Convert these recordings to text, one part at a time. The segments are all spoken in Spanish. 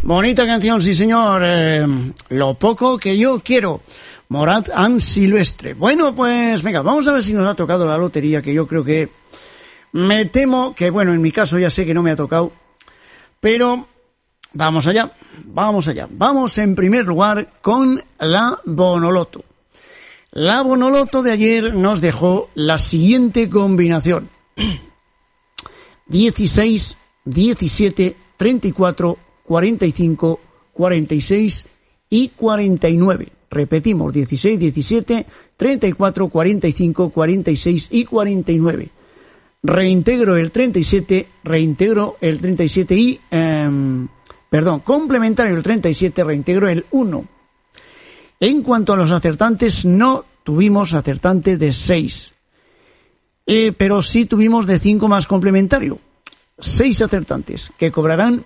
Bonita canción, sí señor. Lo poco que yo quiero. Morat and Silvestre. Bueno, pues venga, vamos a ver si nos ha tocado la lotería, que yo creo que... Me temo que, bueno, en mi caso ya sé que no me ha tocado, pero vamos allá. Vamos en primer lugar con la Bonoloto. La Bonoloto de ayer nos dejó la siguiente combinación: 16, 17, 34, 45, 46 y 49. Repetimos, 16, 17, 34, 45, 46 y 49. Reintegro el 37 y... complementario el 37, reintegro el 1. En cuanto a los acertantes, no tuvimos acertante de 6. Pero sí tuvimos de 5 más complementario. 6 acertantes, que cobrarán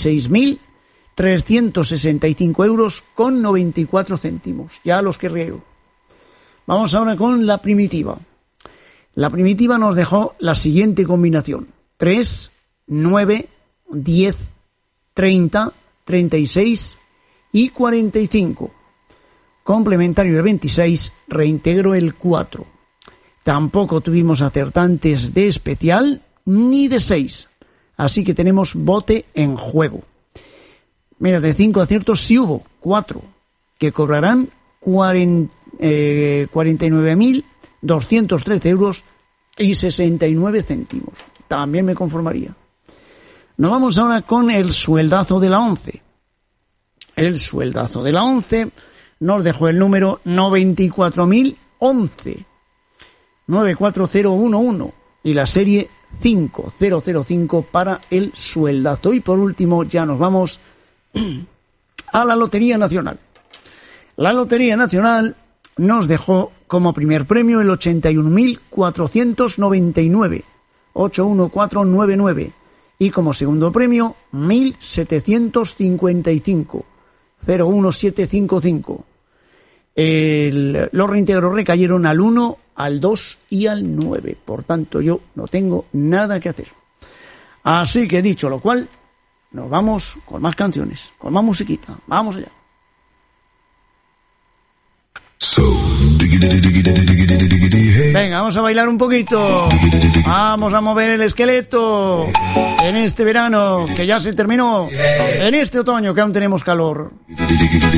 26.365 euros con 94 céntimos. Ya los querría yo. Vamos ahora con la primitiva. La primitiva nos dejó la siguiente combinación: 3, 9, 10, 30, 36 y 45. Complementario el 26, reintegro el 4. Tampoco tuvimos acertantes de especial ni de 6. Así que tenemos bote en juego. Mira, de 5 aciertos sí hubo 4, que cobrarán 49.213 euros y 69 céntimos. También me conformaría. Nos vamos ahora con el sueldazo de la 11. El sueldazo de la 11 nos dejó el número 94.011, 94011 y la serie 5005 para el sueldazo. Y por último ya nos vamos a la Lotería Nacional. La Lotería Nacional nos dejó como primer premio el 81.499, 81499, y como segundo premio 1.755, 01755. Los reintegros recayeron al 1, al 2 y al 9. Por tanto, yo no tengo nada que hacer. Así que dicho lo cual, nos vamos con más canciones, con más musiquita. Vamos allá. Venga, vamos a bailar un poquito. Vamos a mover el esqueleto en este verano que ya se terminó, en este otoño que aún tenemos calor.